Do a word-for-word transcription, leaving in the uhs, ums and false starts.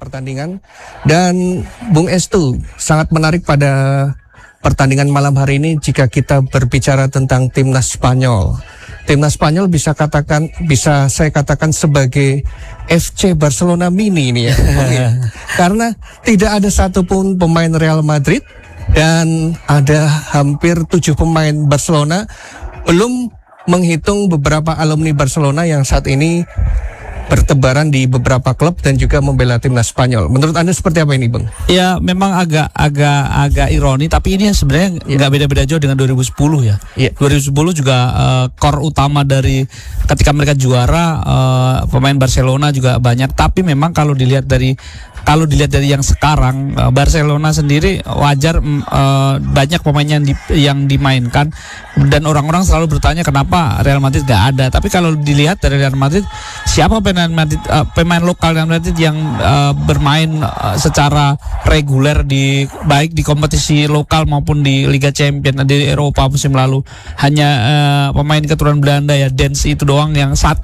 pertandingan. Dan Bung Estu, sangat menarik pada pertandingan malam hari ini jika kita berbicara tentang timnas Spanyol. Timnas Spanyol bisa katakan bisa saya katakan sebagai F C Barcelona mini ini ya. Karena tidak ada satupun pemain Real Madrid dan ada hampir tujuh pemain Barcelona, belum menghitung beberapa alumni Barcelona yang saat ini bertebaran di beberapa klub dan juga membela timnas Spanyol. Menurut Anda seperti apa ini, Bang? Ya, memang agak agak agak ironi, tapi ini sebenarnya nggak yeah. beda-beda jauh dengan dua ribu sepuluh ya. Yeah. dua ribu sepuluh juga uh, core utama dari ketika mereka juara, uh, pemain Barcelona juga banyak. Tapi memang kalau dilihat dari kalau dilihat dari yang sekarang, uh, Barcelona sendiri wajar uh, banyak pemain yang, di, yang dimainkan dan orang-orang selalu bertanya kenapa Real Madrid nggak ada. Tapi kalau dilihat dari Real Madrid, siapa pemain Madrid, uh, pemain lokal Real Madrid yang uh, bermain uh, secara reguler di baik di kompetisi lokal maupun di Liga Champions di Eropa musim lalu, hanya uh, pemain keturunan Belanda ya, Dens itu doang yang satu